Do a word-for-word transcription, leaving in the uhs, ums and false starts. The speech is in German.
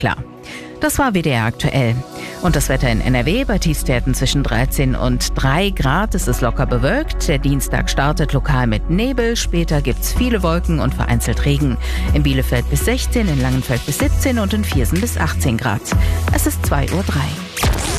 Klar. Das war W D R aktuell. Und das Wetter in N R W bei Tiefstwerten zwischen dreizehn und drei Grad. Es ist locker bewölkt. Der Dienstag startet lokal mit Nebel. Später gibt's viele Wolken und vereinzelt Regen. In Bielefeld bis sechzehn, in Langenfeld bis siebzehn und in Viersen bis achtzehn Grad. Es ist zwei Uhr drei.